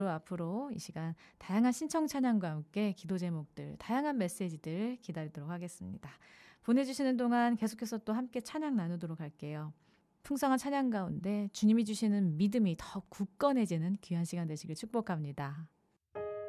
앞으로 이 시간 다양한 신청 찬양과 함께 기도 제목들, 다양한 메시지들 기다리도록 하겠습니다. 보내주시는 동안 계속해서 또 함께 찬양 나누도록 할게요. 풍성한 찬양 가운데 주님이 주시는 믿음이 더 굳건해지는 귀한 시간 되시길 축복합니다.